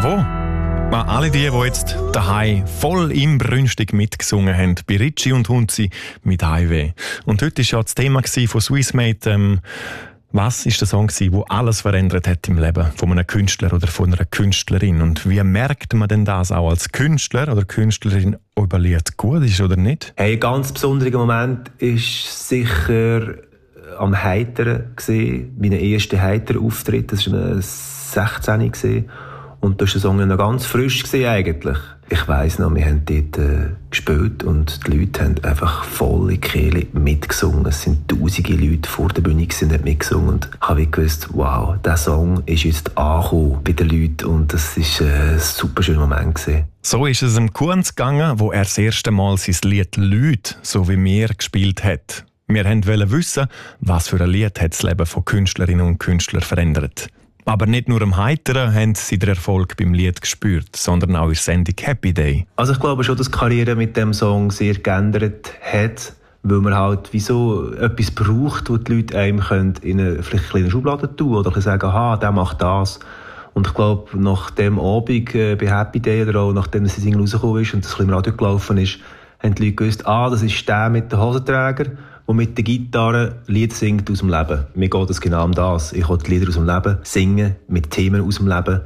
Bravo! An alle die jetzt daheim voll inbrünstig mitgesungen haben, bei Ritchie und Hunzi mit Highway. Und heute war ja das Thema von Swissmate, was ist der Song gewesen, der alles verändert hat im Leben von einem Künstler oder von einer Künstlerin? Und wie merkt man denn das auch als Künstler oder Künstlerin, ob ein Lied gut ist oder nicht? Hey, ein ganz besonderer Moment ist sicher am Heiteren gesehen, mein erster Heiteren-Auftritt. Das war 16 gewesen. Und da war der Song noch ganz frisch gewesen, eigentlich. Ich weiss noch, wir haben dort gespielt und die Leute haben einfach volle Kehle mitgesungen. Es sind tausende Leute vor der Bühne gewesen, haben mitgesungen. Und ich habe gewusst, wow, dieser Song ist jetzt angekommen bei den Leuten und das war ein super schöner Moment gewesen. So ist es dem Kunz gegangen, wo er das erste Mal sein Lied «Leute», so wie wir, gespielt hat. Wir wollten wissen, was für ein Lied hat das Leben von Künstlerinnen und Künstlern verändert. Aber nicht nur am Heiteren haben sie den Erfolg beim Lied gespürt, sondern auch in der Sendung «Happy Day». Also ich glaube schon, dass die Karriere mit dem Song sehr geändert hat, weil man halt wieso etwas braucht, wo die Leute einem in eine vielleicht eine kleine Schublade tun oder sagen, aha, der macht das. Und ich glaube, nach dem Abend bei «Happy Day» oder auch nachdem die Single rausgekommen ist und das ein bisschen im Radio gelaufen ist, haben die Leute gewusst, das ist der mit den Hosenträger, der mit der Gitarre Lieder singt aus dem Leben. Mir geht es genau um das. Ich will die Lieder aus dem Leben singen, mit Themen aus dem Leben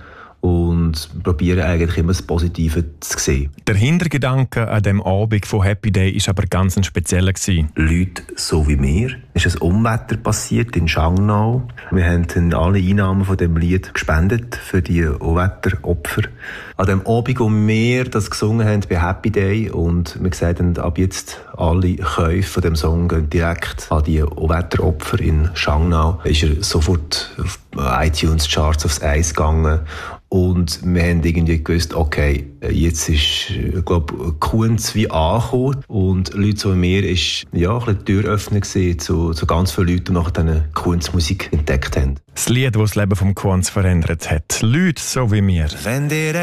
und probiere eigentlich immer das Positive zu sehen. Der Hintergedanke an dem Abend von «Happy Day» war aber ganz ein spezieller. Leute so wie mir. Es ist ein Unwetter passiert in Schangnau. Wir haben alle Einnahmen von dem Lied gespendet für die Unwetteropfer. An dem Abend, wo wir das gesungen haben bei «Happy Day» und wir gesagt haben, ab jetzt alle Käufe von dem Song gehen direkt an die Unwetteropfer in Schangnau, ist er sofort auf iTunes-Charts aufs Eis gegangen. Und wir haben irgendwie gewusst, okay, jetzt ist, glaube Kunz wie angekommen. Und Leute so wie mir ist ja, ein bisschen Türöffner gewesen zu ganz vielen Leuten, die nachher dann Kunstmusik entdeckt haben. Das Lied, das das Leben vom Kunz verändert hat. Leute so wie mir. Wenn dir